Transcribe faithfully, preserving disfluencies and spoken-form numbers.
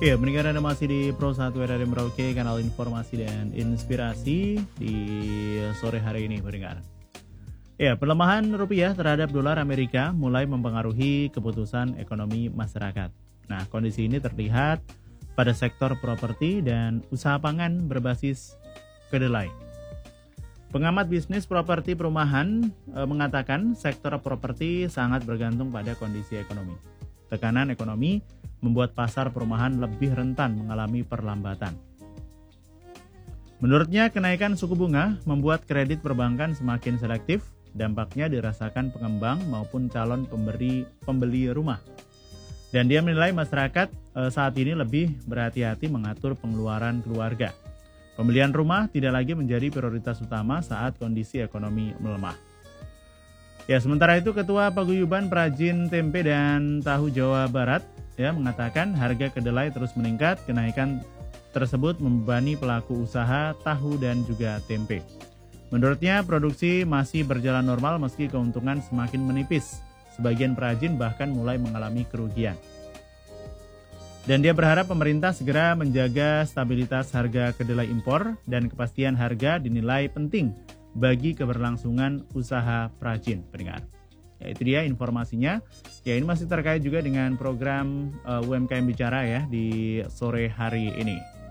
Iya, pendengar Anda masih di Pro satu R R M Merauke, kanal informasi dan inspirasi di sore hari ini, pendengar. Ya, pelemahan rupiah terhadap dolar Amerika mulai mempengaruhi keputusan ekonomi masyarakat. Nah, kondisi ini terlihat pada sektor properti dan usaha pangan berbasis kedelai. Pengamat bisnis properti perumahan e, mengatakan sektor properti sangat bergantung pada kondisi ekonomi. Tekanan ekonomi membuat pasar perumahan lebih rentan mengalami perlambatan. Menurutnya, kenaikan suku bunga membuat kredit perbankan semakin selektif, dampaknya dirasakan pengembang maupun calon pemberi pembeli rumah. Dan dia menilai masyarakat e, saat ini lebih berhati-hati mengatur pengeluaran keluarga. Pembelian rumah tidak lagi menjadi prioritas utama saat kondisi ekonomi melemah. Ya, sementara itu Ketua Paguyuban Perajin Tempe dan Tahu Jawa Barat ya mengatakan harga kedelai terus meningkat, kenaikan tersebut membebani pelaku usaha tahu dan juga tempe. Menurutnya produksi masih berjalan normal meski keuntungan semakin menipis. Sebagian perajin bahkan mulai mengalami kerugian. Dan dia berharap pemerintah segera menjaga stabilitas harga kedelai impor dan kepastian harga dinilai penting bagi keberlangsungan usaha perajin, pendengar. Ya, itu dia informasinya. Ya, ini masih terkait juga dengan program uh, U M K M Bicara ya di sore hari ini.